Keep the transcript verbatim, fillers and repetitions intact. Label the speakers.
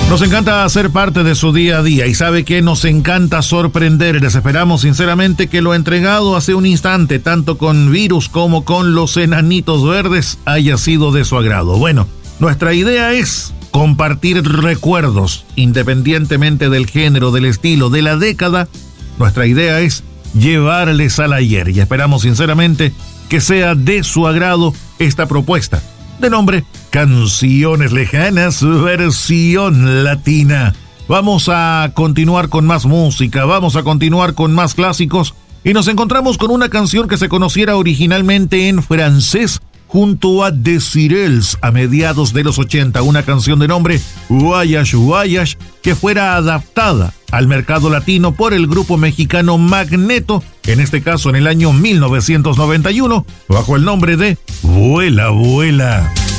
Speaker 1: Nos encanta ser parte de su día a día y sabe que nos encanta sorprender. Les esperamos sinceramente que lo entregado hace un instante, tanto con Virus como con los Enanitos Verdes, haya sido de su agrado. Bueno, nuestra idea es compartir recuerdos, independientemente del género, del estilo, de la década. Nuestra idea es llevarles al ayer y esperamos sinceramente que sea de su agrado esta propuesta de nombre Canciones Lejanas versión latina. Vamos a continuar con más música, vamos a continuar con más clásicos y nos encontramos con una canción que se conociera originalmente en francés junto a Desirels a mediados de los ochenta, una canción de nombre Voyage Voyage que fuera adaptada al mercado latino por el grupo mexicano Magneto, en este caso en el año mil novecientos noventa y uno, bajo el nombre de Vuela, Vuela.